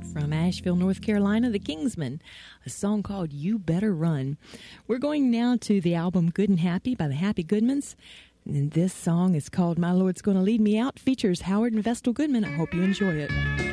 from Asheville, North Carolina, the Kingsmen, a song called You Better Run. We're going now to the album Good and Happy by the Happy Goodmans. And this song is called My Lord's Gonna Lead Me Out, features Howard and Vestal Goodman. I hope you enjoy it.